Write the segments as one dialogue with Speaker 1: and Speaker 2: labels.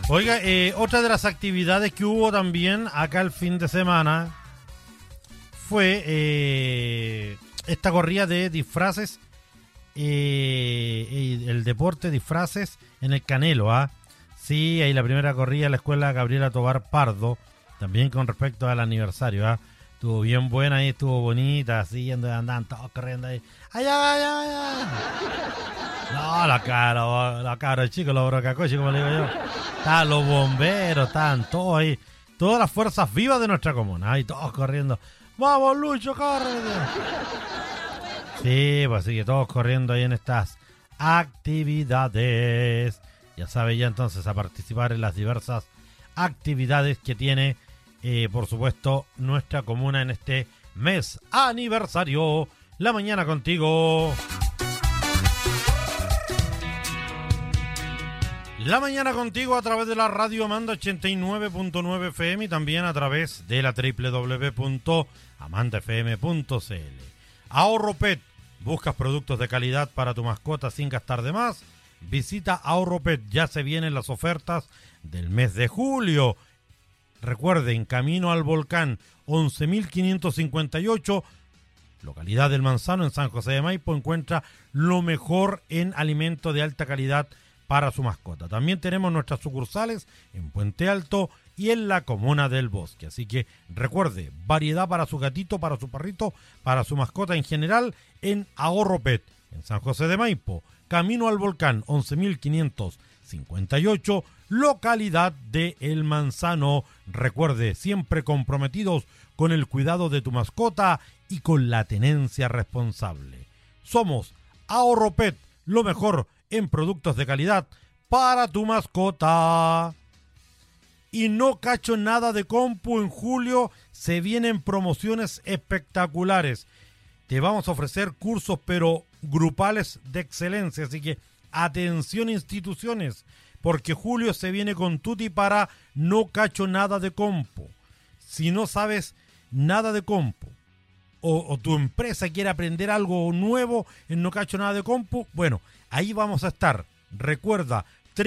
Speaker 1: Oiga, otra de las actividades que hubo también acá el fin de semana fue esta corrida de disfraces, el deporte disfraces en el Canelo, ¿ah? Sí, ahí la primera corrida de la escuela Gabriela Tobar Pardo, también con respecto al aniversario, ¿ah? Estuvo bien buena ahí, estuvo bonita, así, andaban todos corriendo ahí. ¡Allá! No, la cara, chicos, los brocacoches, como le digo yo. Estaban los bomberos, estaban todos ahí, todas las fuerzas vivas de nuestra comuna, ahí todos corriendo. ¡Vamos, Lucho, córrete! Sí, pues sí, todos corriendo ahí en estas actividades. Ya sabe ya entonces a participar en las diversas actividades que tiene, por supuesto, nuestra comuna en este mes aniversario. La mañana contigo. La mañana contigo a través de la radio Amanda 89.9 FM y también a través de la www.amandafm.cl. Ahorro Pet. ¿Buscas productos de calidad para tu mascota sin gastar de más? Visita Ahorro Pet. Ya se vienen las ofertas del mes de julio. Recuerden, Camino al Volcán, 11.558, localidad del Manzano, en San José de Maipo, encuentra lo mejor en alimento de alta calidad para su mascota. También tenemos nuestras sucursales en Puente Alto y en la comuna del Bosque. Así que recuerde, variedad para su gatito, para su perrito, para su mascota en general en Ahorro Pet, en San José de Maipo, Camino al Volcán, 11.558, localidad de El Manzano. Recuerde, siempre comprometidos con el cuidado de tu mascota y con la tenencia responsable. Somos Ahorro Pet, lo mejor en productos de calidad para tu mascota. Y no cacho nada de compu, en julio se vienen promociones espectaculares. Te vamos a ofrecer cursos pero grupales de excelencia, así que atención instituciones, porque julio se viene con tutti para no cacho nada de compu. Si no sabes nada de compu o tu empresa quiere aprender algo nuevo en no cacho nada de compu, bueno, ahí vamos a estar. Recuerda,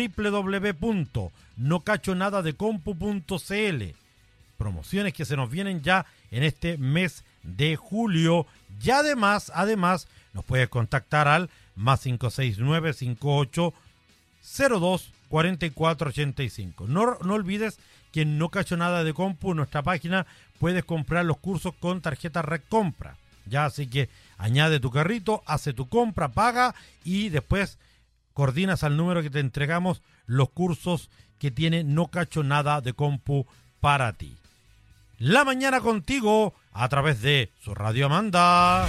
Speaker 1: www.nocachonadadecompu.cl. Promociones que se nos vienen ya en este mes de julio. Y además, nos puedes contactar al +569 58 02 44 85. No olvides que en No Cacho Nada de Compu, en nuestra página, puedes comprar los cursos con tarjeta Red Compra. Ya, así que añade tu carrito, hace tu compra, paga y después coordinas al número que te entregamos los cursos que tiene No Cacho Nada de Compu para ti. La mañana contigo a través de su Radio Amanda.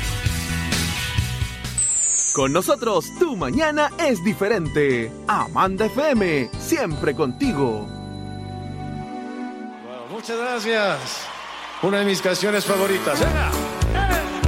Speaker 2: Con nosotros, tu mañana es diferente. Amanda FM, siempre contigo.
Speaker 3: Wow, muchas gracias. Una de mis canciones favoritas. ¡Venga!